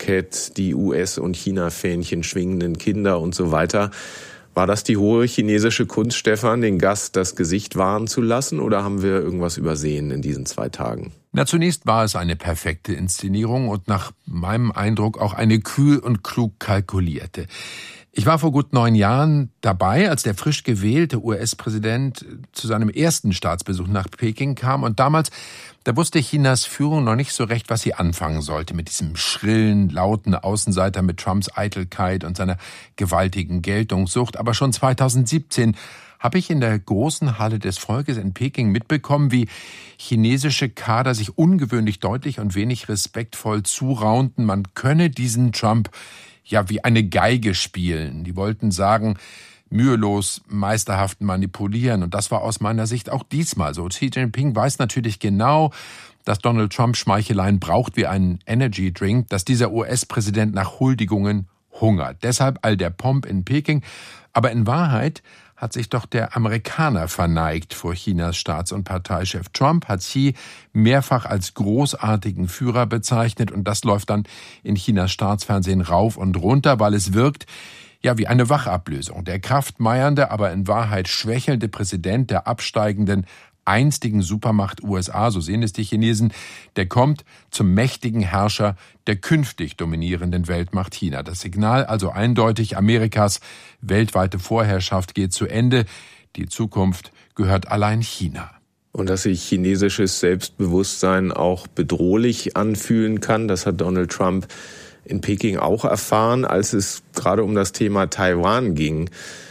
Parkett die US- und China-Fähnchen schwingenden Kinder und so weiter. War das die hohe chinesische Kunst, Stefan, den Gast das Gesicht wahren zu lassen, oder haben wir irgendwas übersehen in diesen 2 Tagen? Na, zunächst war es eine perfekte Inszenierung und nach meinem Eindruck auch eine kühl und klug kalkulierte. Ich war vor gut 9 Jahren dabei, als der frisch gewählte US-Präsident zu seinem ersten Staatsbesuch nach Peking kam. Und damals, da wusste Chinas Führung noch nicht so recht, was sie anfangen sollte mit diesem schrillen, lauten Außenseiter mit Trumps Eitelkeit und seiner gewaltigen Geltungssucht. Aber schon 2017 habe ich in der großen Halle des Volkes in Peking mitbekommen, wie chinesische Kader sich ungewöhnlich deutlich und wenig respektvoll zuraunten, man könne diesen Trump ja wie eine Geige spielen. Die wollten sagen, mühelos, meisterhaft manipulieren. Und das war aus meiner Sicht auch diesmal so. Xi Jinping weiß natürlich genau, dass Donald Trump Schmeicheleien braucht wie einen Energy Drink, dass dieser US-Präsident nach Huldigungen hungert. Deshalb all der Pomp in Peking. Aber in Wahrheit hat sich doch der Amerikaner verneigt vor Chinas Staats- und Parteichef. Trump hat Xi mehrfach als großartigen Führer bezeichnet und das läuft dann in Chinas Staatsfernsehen rauf und runter, weil es wirkt ja wie eine Wachablösung. Der kraftmeiernde, aber in Wahrheit schwächelnde Präsident der absteigenden einstigen Supermacht USA, so sehen es die Chinesen, der kommt zum mächtigen Herrscher der künftig dominierenden Weltmacht China. Das Signal also eindeutig, Amerikas weltweite Vorherrschaft geht zu Ende. Die Zukunft gehört allein China. Und dass sich chinesisches Selbstbewusstsein auch bedrohlich anfühlen kann, das hat Donald Trump in Peking auch erfahren, als es gerade um das Thema Taiwan ging.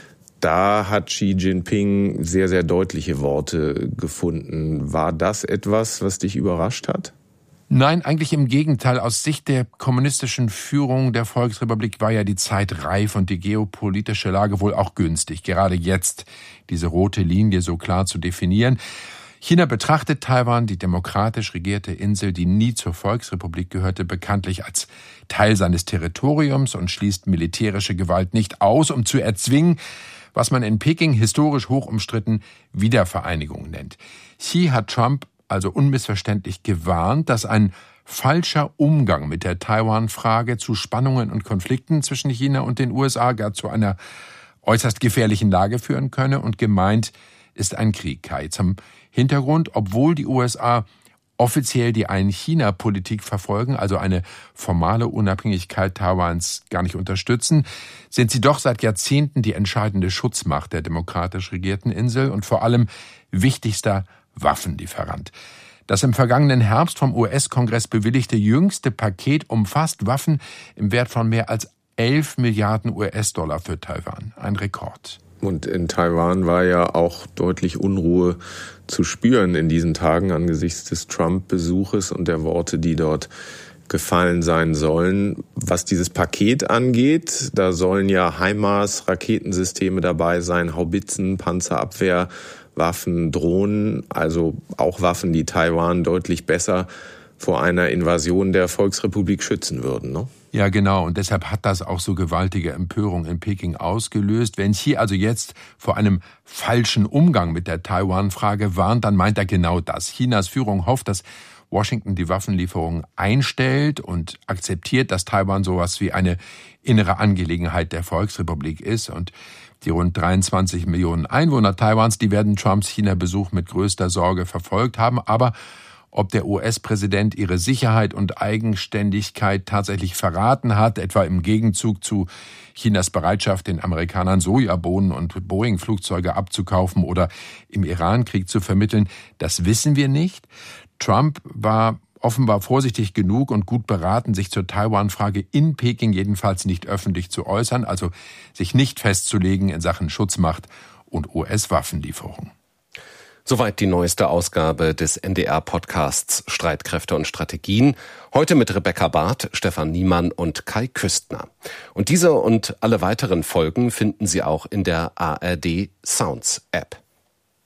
Da hat Xi Jinping sehr, sehr deutliche Worte gefunden. War das etwas, was dich überrascht hat? Nein, eigentlich im Gegenteil. Aus Sicht der kommunistischen Führung der Volksrepublik war ja die Zeit reif und die geopolitische Lage wohl auch günstig. Gerade jetzt diese rote Linie so klar zu definieren. China betrachtet Taiwan, die demokratisch regierte Insel, die nie zur Volksrepublik gehörte, bekanntlich als Teil seines Territoriums und schließt militärische Gewalt nicht aus, um zu erzwingen, was man in Peking historisch hoch umstritten Wiedervereinigung nennt. Xi hat Trump also unmissverständlich gewarnt, dass ein falscher Umgang mit der Taiwan-Frage zu Spannungen und Konflikten zwischen China und den USA gar zu einer äußerst gefährlichen Lage führen könne und gemeint ist ein Krieg. Kai, zum Hintergrund, obwohl die USA offiziell die Ein-China-Politik verfolgen, also eine formale Unabhängigkeit Taiwans gar nicht unterstützen, sind sie doch seit Jahrzehnten die entscheidende Schutzmacht der demokratisch regierten Insel und vor allem wichtigster Waffenlieferant. Das im vergangenen Herbst vom US-Kongress bewilligte jüngste Paket umfasst Waffen im Wert von mehr als 11 Milliarden US-Dollar für Taiwan. Ein Rekord. Und in Taiwan war ja auch deutlich Unruhe zu spüren in diesen Tagen angesichts des Trump-Besuches und der Worte, die dort gefallen sein sollen. Was dieses Paket angeht, da sollen ja HIMARS-Raketensysteme dabei sein, Haubitzen, Panzerabwehr, Waffen, Drohnen, also auch Waffen, die Taiwan deutlich besser vor einer Invasion der Volksrepublik schützen würden, ne? Ja, genau. Und deshalb hat das auch so gewaltige Empörung in Peking ausgelöst. Wenn Xi also jetzt vor einem falschen Umgang mit der Taiwan-Frage warnt, dann meint er genau das. Chinas Führung hofft, dass Washington die Waffenlieferungen einstellt und akzeptiert, dass Taiwan sowas wie eine innere Angelegenheit der Volksrepublik ist. Und die rund 23 Millionen Einwohner Taiwans, die werden Trumps China-Besuch mit größter Sorge verfolgt haben. Aber ob der US-Präsident ihre Sicherheit und Eigenständigkeit tatsächlich verraten hat, etwa im Gegenzug zu Chinas Bereitschaft, den Amerikanern Sojabohnen und Boeing-Flugzeuge abzukaufen oder im Iran-Krieg zu vermitteln, das wissen wir nicht. Trump war offenbar vorsichtig genug und gut beraten, sich zur Taiwan-Frage in Peking jedenfalls nicht öffentlich zu äußern, also sich nicht festzulegen in Sachen Schutzmacht und US-Waffenlieferung. Soweit die neueste Ausgabe des NDR-Podcasts Streitkräfte und Strategien. Heute mit Rebecca Barth, Stefan Niemann und Kai Küstner. Und diese und alle weiteren Folgen finden Sie auch in der ARD Sounds App.